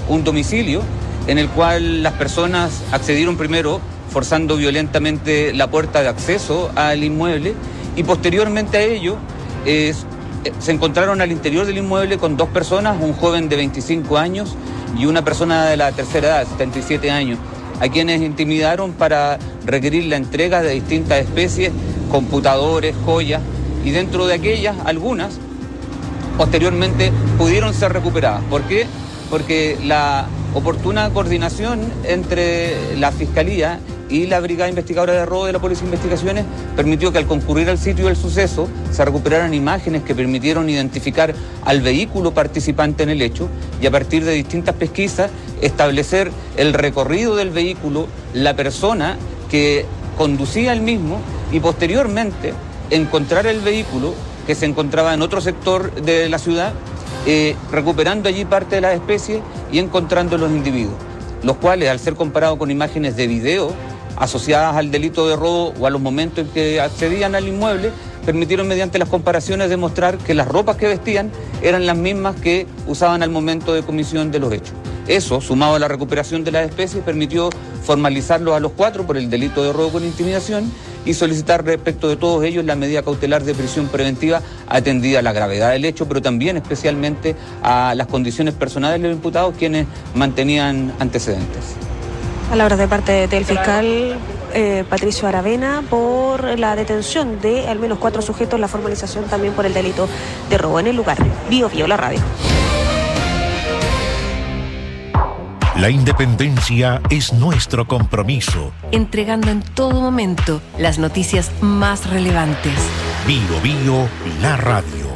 un domicilio en el cual las personas accedieron primero forzando violentamente la puerta de acceso al inmueble y posteriormente a ello se encontraron al interior del inmueble con dos personas, un joven de 25 años y una persona de la tercera edad, 77 años, a quienes intimidaron para requerir la entrega de distintas especies, computadores, joyas, y dentro de aquellas, algunas, posteriormente pudieron ser recuperadas. ¿Por qué? Porque la oportuna coordinación entre la Fiscalía y la Brigada Investigadora de Robo de la Policía de Investigaciones permitió que al concurrir al sitio del suceso se recuperaran imágenes que permitieron identificar al vehículo participante en el hecho y a partir de distintas pesquisas establecer el recorrido del vehículo, la persona que conducía el mismo y posteriormente encontrar el vehículo que se encontraba en otro sector de la ciudad, recuperando allí parte de las especies y encontrando los individuos, los cuales al ser comparados con imágenes de video asociadas al delito de robo o a los momentos en que accedían al inmueble, permitieron mediante las comparaciones demostrar que las ropas que vestían eran las mismas que usaban al momento de comisión de los hechos. Eso, sumado a la recuperación de las especies, permitió formalizarlos a los cuatro por el delito de robo con intimidación y solicitar respecto de todos ellos la medida cautelar de prisión preventiva atendida a la gravedad del hecho, pero también especialmente a las condiciones personales de los imputados, quienes mantenían antecedentes. Palabras de parte del fiscal Patricio Aravena por la detención de al menos 4 sujetos, la formalización también por el delito de robo en el lugar. Bio la radio. La independencia es nuestro compromiso. Entregando en todo momento las noticias más relevantes. Bio la radio.